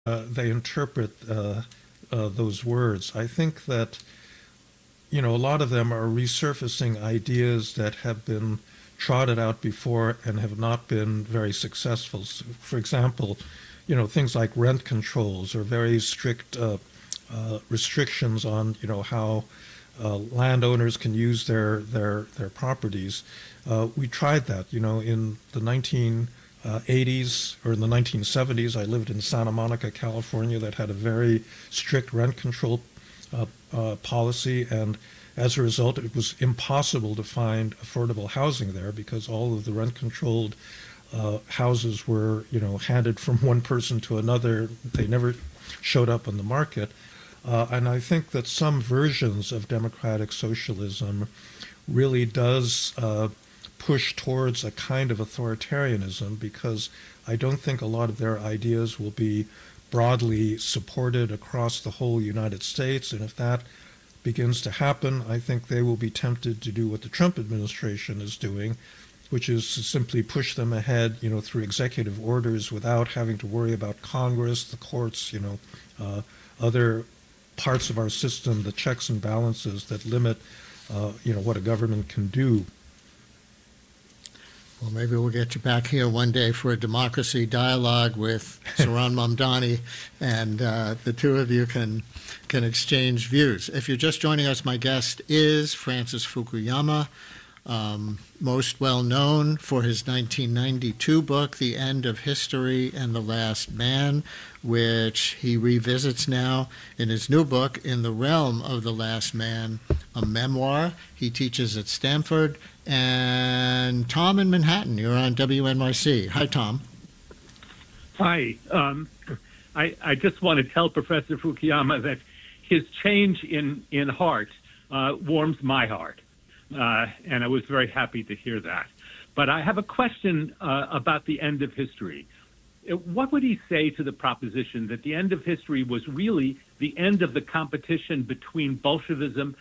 they interpret those words. I think that a lot of them are resurfacing ideas that have been trotted out before and have not been very successful. So, for example, things like rent controls or very strict restrictions on, how landowners can use their properties. We tried that, in the 1980s or in the 1970s. I lived in Santa Monica, California, that had a very strict rent control policy, and as a result, it was impossible to find affordable housing there because all of the rent-controlled houses were, handed from one person to another. They never showed up on the market. And I think that some versions of democratic socialism really does push towards a kind of authoritarianism, because I don't think a lot of their ideas will be broadly supported across the whole United States. And if that begins to happen, I think they will be tempted to do what the Trump administration is doing, which is to simply push them ahead, through executive orders without having to worry about Congress, the courts, other parts of our system, the checks and balances that limit, what a government can do. Well, maybe we'll get you back here one day for a democracy dialogue with Saran Mamdani, and the two of you can exchange views. If you're just joining us, my guest is Francis Fukuyama, most well known for his 1992 book, The End of History and the Last Man, which he revisits now in his new book, In the Realm of the Last Man, a memoir. He teaches at Stanford. And Tom in Manhattan, you're on WNYC. Hi, Tom. Hi. I just want to tell Professor Fukuyama that his change in heart warms my heart. And I was very happy to hear that. But I have a question about the end of history. What would he say to the proposition that the end of history was really the end of the competition between Bolshevism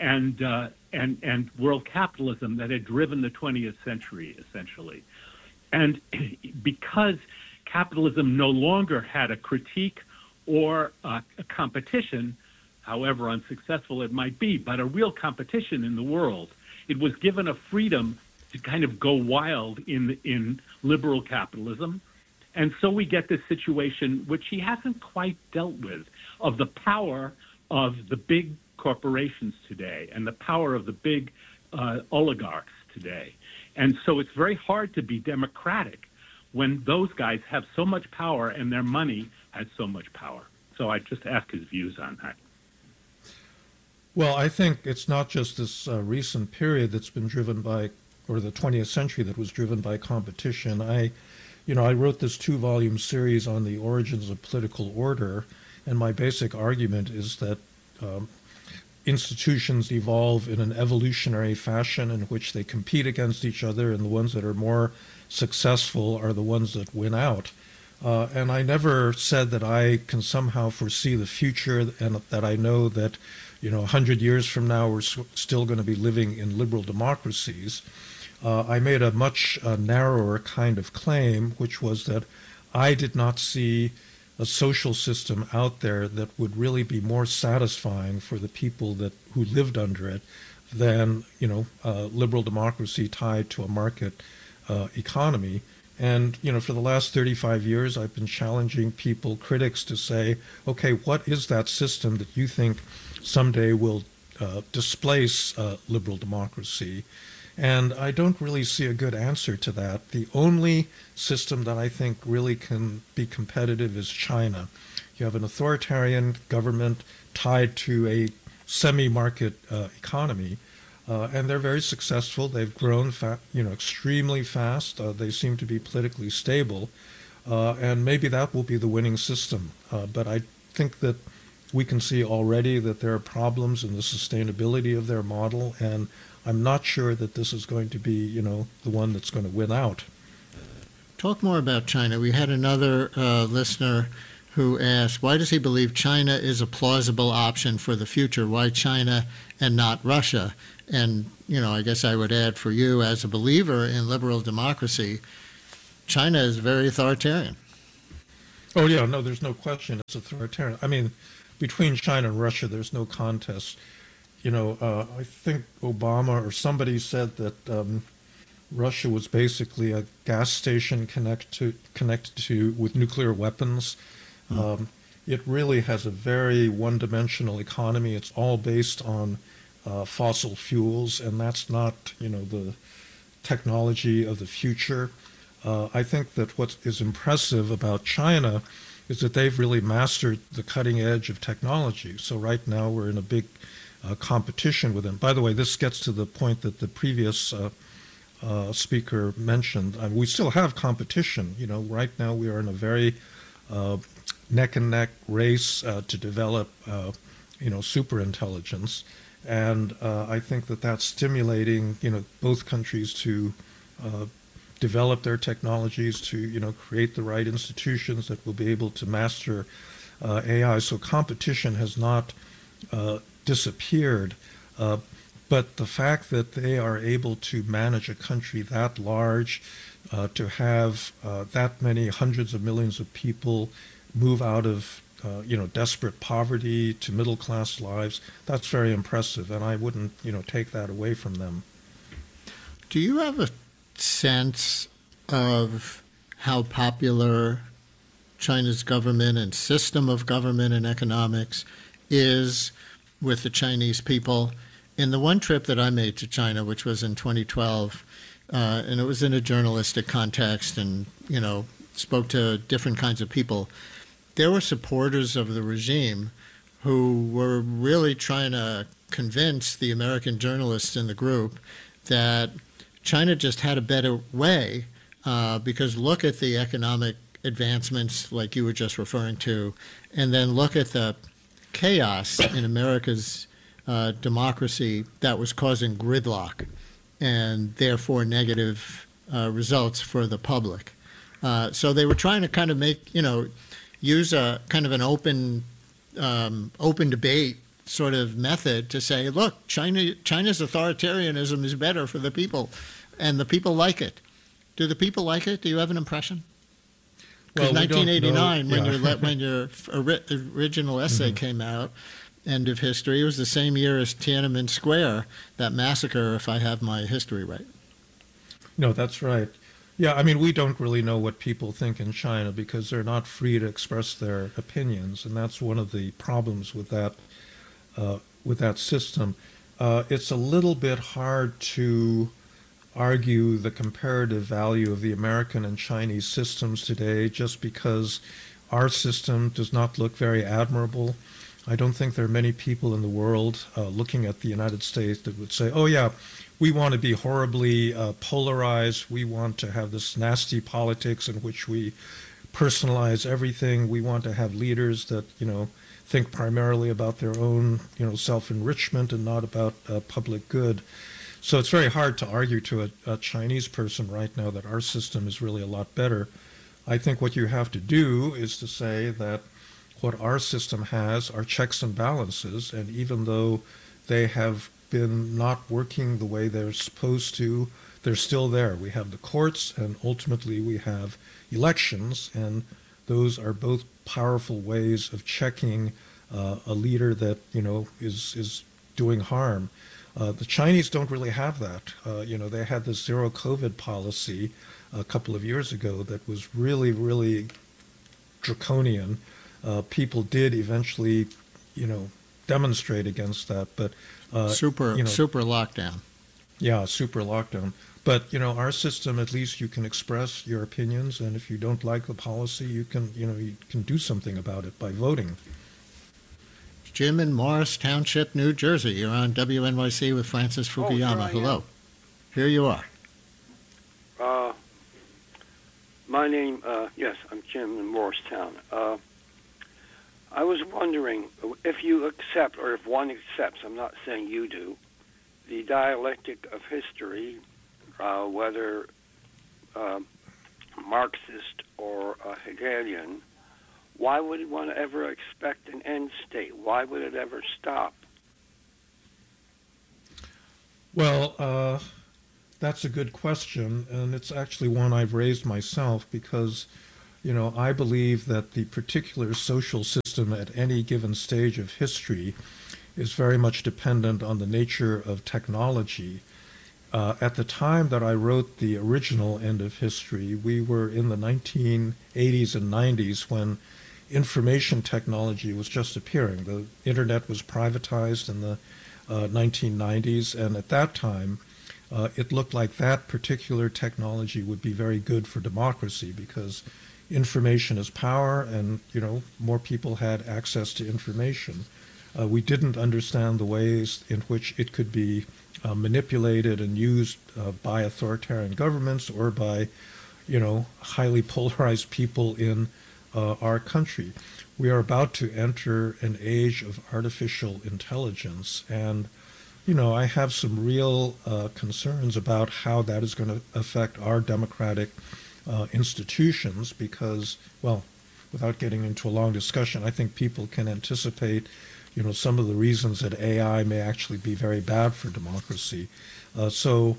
and world capitalism that had driven the 20th century, essentially? And because capitalism no longer had a critique or a competition, however unsuccessful it might be, but a real competition in the world, it was given a freedom to kind of go wild in liberal capitalism. And so we get this situation, which he hasn't quite dealt with, of the power of the big corporations today and the power of the big oligarchs today. And so it's very hard to be democratic when those guys have so much power and their money has so much power. So I just ask his views on that. Well, I think it's not just this recent period that's been driven by, or the 20th century that was driven by competition. I wrote this 2-volume series on the origins of political order, and my basic argument is that institutions evolve in an evolutionary fashion in which they compete against each other, and the ones that are more successful are the ones that win out. And I never said that I can somehow foresee the future and that I know that 100 years from now we're still going to be living in liberal democracies. I made a much narrower kind of claim, which was that I did not see a social system out there that would really be more satisfying for the people who lived under it than liberal democracy tied to a market economy. And for the last 35 years, I've been challenging critics, to say, okay, what is that system that you think someday will displace liberal democracy? And I don't really see a good answer to that. The only system that I think really can be competitive is China. You have an authoritarian government tied to a semi-market economy, and they're very successful. They've grown extremely fast. They seem to be politically stable, and maybe that will be the winning system. But I think that we can see already that there are problems in the sustainability of their model, and I'm not sure that this is going to be, the one that's going to win out. Talk more about China. We had another listener who asked, why does he believe China is a plausible option for the future? Why China and not Russia? And, I guess I would add, for you as a believer in liberal democracy, China is very authoritarian. Oh yeah, no, there's no question. It's authoritarian. I mean, between China and Russia, there's no contest. I think Obama or somebody said that Russia was basically a gas station connected to with nuclear weapons. Um, it really has a very one-dimensional economy. It's all based on fossil fuels, and that's not, the technology of the future. I think that what is impressive about China is that they've really mastered the cutting edge of technology. So right now we're in a big competition with them. By the way, this gets to the point that the previous speaker mentioned. We still have competition. Right now we are in a very neck and neck race to develop, super intelligence. And I think that that's stimulating, both countries to develop their technologies, to, create the right institutions that will be able to master AI. So competition has not disappeared. But the fact that they are able to manage a country that large, to have that many hundreds of millions of people move out of desperate poverty to middle class lives, that's very impressive, and I wouldn't take that away from them. Do you have a sense of how popular China's government and system of government and economics is with the Chinese people? In the one trip that I made to China, which was in 2012, and it was in a journalistic context and, spoke to different kinds of people, there were supporters of the regime who were really trying to convince the American journalists in the group that China just had a better way, because look at the economic advancements like you were just referring to, and then look at the chaos in America's democracy that was causing gridlock and therefore negative results for the public. So they were trying to kind of use a kind of an open debate sort of method to say, look, China's authoritarianism is better for the people, and the people like it. Do the people like it? Do you have an impression? Because Well, 1989, yeah. when your original essay came out, End of History, it was the same year as Tiananmen Square, that massacre, if I have my history right. No, that's right. Yeah, I mean, we don't really know what people think in China because they're not free to express their opinions, and that's one of the problems with that system. It's a little bit hard to argue the comparative value of the American and Chinese systems today just because our system does not look very admirable. I don't think there are many people in the world looking at the United States that would say, oh, yeah, we want to be horribly polarized. We want to have this nasty politics in which we personalize everything. We want to have leaders that, think primarily about their own, self-enrichment and not about public good. So it's very hard to argue to a Chinese person right now that our system is really a lot better. I think what you have to do is to say that what our system has are checks and balances, and even though they have been not working the way they're supposed to, they're still there. We have the courts, and ultimately we have elections, and those are both powerful ways of checking a leader that is doing harm. The Chinese don't really have that. They had this zero COVID policy a couple of years ago that was really, really draconian. People did eventually, demonstrate against that, but Super lockdown. yeah, super lockdown. But our system, at least you can express your opinions, and if you don't like the policy, you can do something about it by voting. Jim in Morris Township, New Jersey. You're on WNYC with Francis Fukuyama. Hello. Here you are. My name, yes, I'm Jim in Morristown. I was wondering if you accept, or if one accepts, I'm not saying you do, the dialectic of history, whether Marxist or Hegelian. Why would one ever expect an end state? Why would it ever stop? Well, that's a good question, and it's actually one I've raised myself because, I believe that the particular social system at any given stage of history is very much dependent on the nature of technology. At the time that I wrote the original End of History, we were in the 1980s and 90s when information technology was just appearing. The internet was privatized in the 1990s, and at that time, it looked like that particular technology would be very good for democracy because information is power, and more people had access to information. We didn't understand the ways in which it could be manipulated and used by authoritarian governments or by, highly polarized people in our country. We are about to enter an age of artificial intelligence, and I have some real concerns about how that is going to affect our democratic institutions because, well, without getting into a long discussion, I think people can anticipate, some of the reasons that AI may actually be very bad for democracy. So,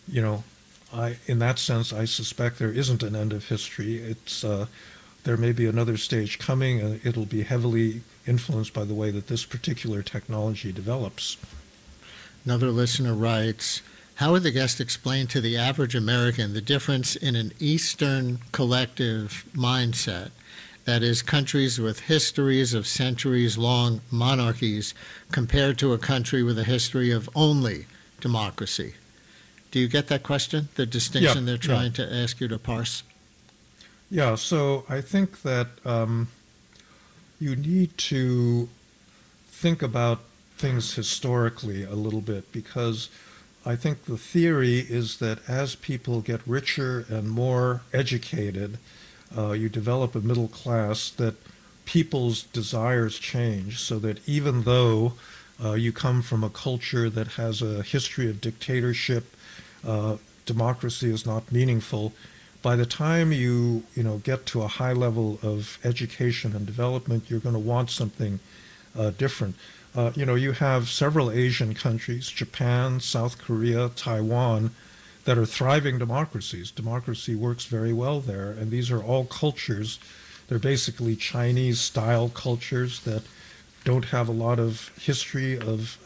in that sense, I suspect there isn't an end of history. There may be another stage coming, and it'll be heavily influenced by the way that this particular technology develops. Another listener writes, how would the guest explain to the average American the difference in an Eastern collective mindset, that is, countries with histories of centuries-long monarchies, compared to a country with a history of only democracy? Do you get that question, the distinction they're trying to ask you to parse? Yeah, so I think that you need to think about things historically a little bit because I think the theory is that as people get richer and more educated, you develop a middle class, that people's desires change so that even though you come from a culture that has a history of dictatorship, democracy is not meaningful. By the time you get to a high level of education and development, you're going to want something different. You have several Asian countries, Japan, South Korea, Taiwan, that are thriving democracies. Democracy works very well there, and these are all cultures. They're basically Chinese-style cultures that don't have a lot of history of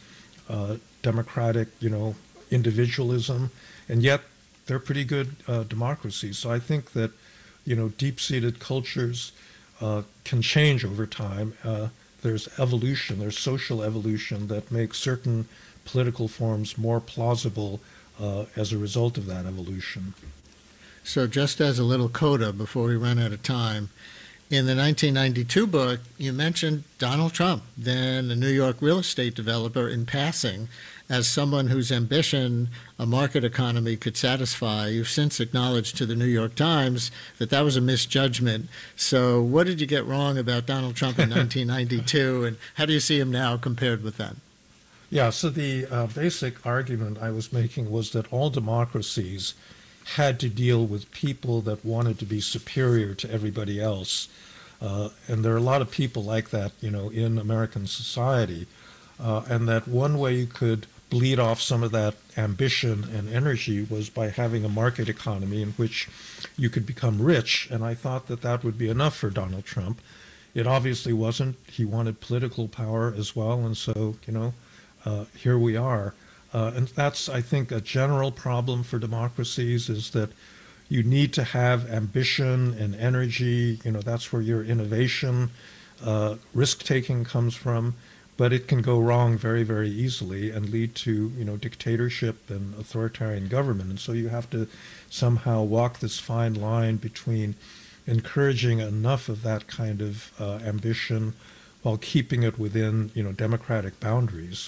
democratic, individualism, and yet they're pretty good democracies. So I think that, deep-seated cultures can change over time. There's evolution, there's social evolution that makes certain political forms more plausible as a result of that evolution. So just as a little coda before we run out of time, in the 1992 book, you mentioned Donald Trump, then a New York real estate developer, in passing, as someone whose ambition a market economy could satisfy. You've since acknowledged to the New York Times that that was a misjudgment. So what did you get wrong about Donald Trump in 1992, and how do you see him now compared with then? Yeah, so the basic argument I was making was that all democracies had to deal with people that wanted to be superior to everybody else. And there are a lot of people like that, in American society. And that one way you could bleed off some of that ambition and energy was by having a market economy in which you could become rich. And I thought that that would be enough for Donald Trump. It obviously wasn't. He wanted political power as well. And so, here we are. And that's, I think, a general problem for democracies is that you need to have ambition and energy. That's where your innovation, risk-taking comes from. But it can go wrong very, very easily and lead to, dictatorship and authoritarian government. And so you have to somehow walk this fine line between encouraging enough of that kind of ambition while keeping it within, democratic boundaries.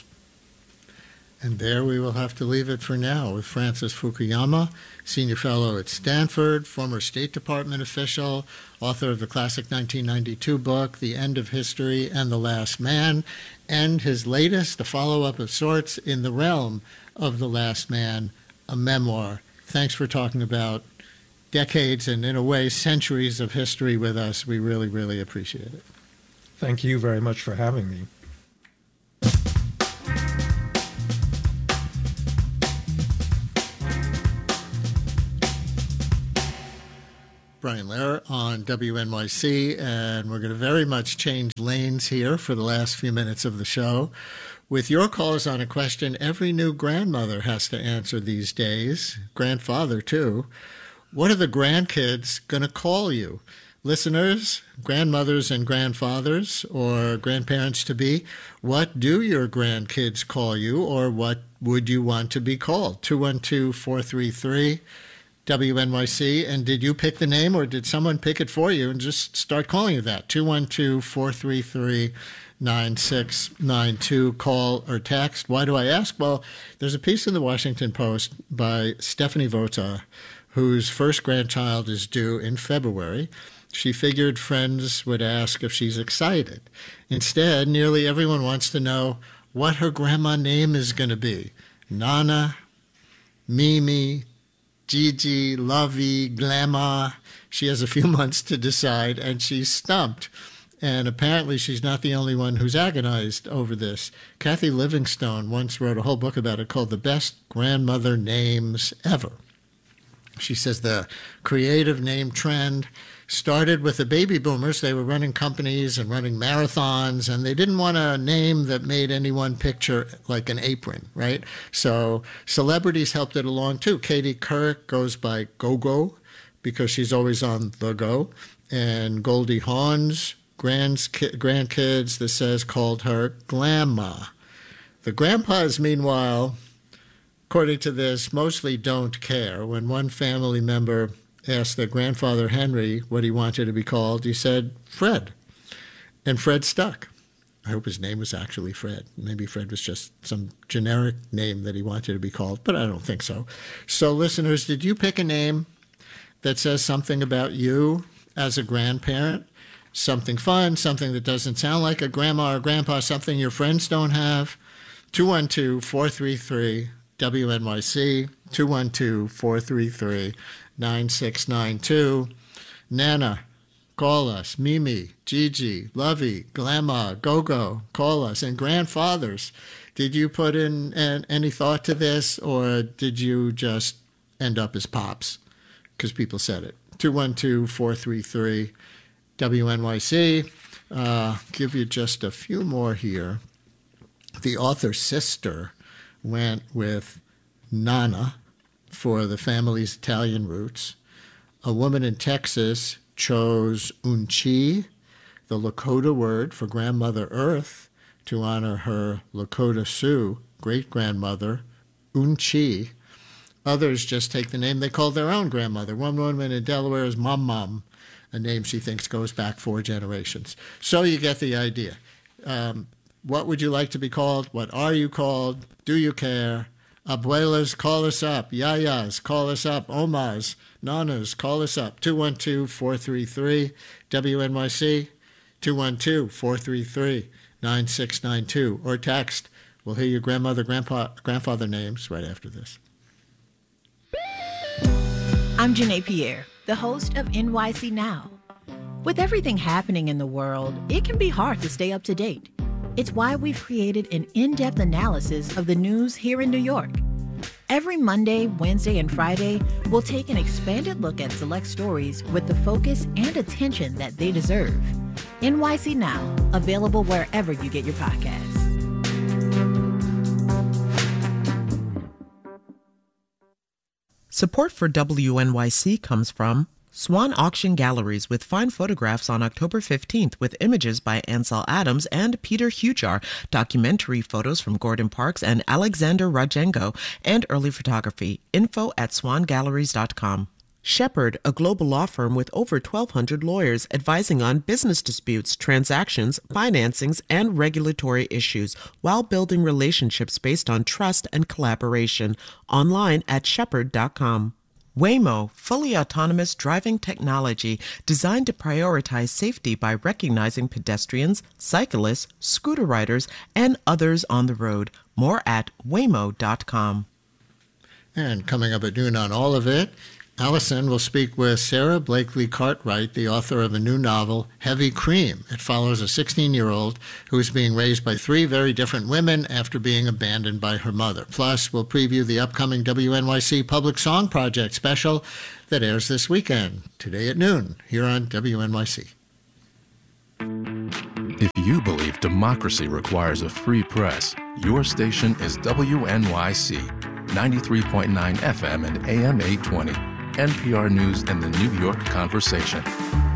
And there we will have to leave it for now with Francis Fukuyama, Senior Fellow at Stanford, former State Department official, author of the classic 1992 book, The End of History and the Last Man, and his latest, a follow-up of sorts, in the realm of The Last Man, a memoir. Thanks for talking about decades and, in a way, centuries of history with us. We really, really appreciate it. Thank you very much for having me. Brian Lehrer on WNYC, and we're going to very much change lanes here for the last few minutes of the show. With your calls on a question every new grandmother has to answer these days, grandfather too. What are the grandkids going to call you? Listeners, grandmothers and grandfathers, or grandparents-to-be, what do your grandkids call you, or what would you want to be called? 212-433-WNYC. And did you pick the name, or did someone pick it for you and just start calling you that? 212-433-9692. Call or text. Why do I ask? Well, there's a piece in the Washington Post by Stephanie Vota, whose first grandchild is due in February. She figured friends would ask if she's excited. Instead, nearly everyone wants to know what her grandma name is going to be. Nana, Mimi, Gigi, Lovey, Glamma. She has a few months to decide, and she's stumped. And apparently she's not the only one who's agonized over this. Kathy Livingstone once wrote a whole book about it called The Best Grandmother Names Ever. She says the creative name trend started with the baby boomers. They were running companies and running marathons, and they didn't want a name that made anyone picture like an apron, right? So celebrities helped it along too. Katie Couric goes by Go-Go because she's always on the go. And Goldie Hawn's grandkids, this says, called her Glamma. The grandpas, meanwhile, according to this, mostly don't care. When one family member asked their grandfather Henry what he wanted to be called, he said Fred. And Fred stuck. I hope his name was actually Fred. Maybe Fred was just some generic name that he wanted to be called, but I don't think so. So listeners, did you pick a name that says something about you as a grandparent? Something fun, something that doesn't sound like a grandma or grandpa, something your friends don't have? 212-433-WNYC, 212-433-9692. Nana, call us. Mimi, Gigi, Lovey, Glamma, Go-Go, call us. And grandfathers, did you put in any thought to this, or did you just end up as pops? Because people said it. 212-433-WNYC. Give you just a few more here. The author's sister went with Nana for the family's Italian roots. A woman in Texas chose Unchi, the Lakota word for grandmother Earth, to honor her Lakota Sioux great-grandmother, Unchi. Others just take the name they called their own grandmother. One woman in Delaware is Mom, a name she thinks goes back 4 generations. So you get the idea. What would you like to be called? What are you called? Do you care? Abuelas, call us up. Yayas, call us up. Omas, Nanas, call us up. 212-433-WNYC, 212-433-9692. Or text. We'll hear your grandmother, grandfather names right after this. I'm Janae Pierre, the host of NYC Now. With everything happening in the world, it can be hard to stay up to date. It's why we've created an in-depth analysis of the news here in New York. Every Monday, Wednesday, and Friday, we'll take an expanded look at select stories with the focus and attention that they deserve. NYC Now, available wherever you get your podcasts. Support for WNYC comes from Swan Auction Galleries, with fine photographs on October 15th with images by Ansel Adams and Peter Hujar, documentary photos from Gordon Parks and Alexander Rajengo, and early photography. info@swangalleries.com. Shepherd, a global law firm with over 1,200 lawyers advising on business disputes, transactions, financings, and regulatory issues while building relationships based on trust and collaboration. Online at shepherd.com. Waymo, fully autonomous driving technology designed to prioritize safety by recognizing pedestrians, cyclists, scooter riders, and others on the road. More at waymo.com. And coming up at noon on all of it, Allison will speak with Sarah Blakely Cartwright, the author of a new novel, Heavy Cream. It follows a 16-year-old who is being raised by three very different women after being abandoned by her mother. Plus, we'll preview the upcoming WNYC Public Song Project special that airs this weekend, today at noon, here on WNYC. If you believe democracy requires a free press, your station is WNYC, 93.9 FM and AM 820. NPR News and the New York Conversation.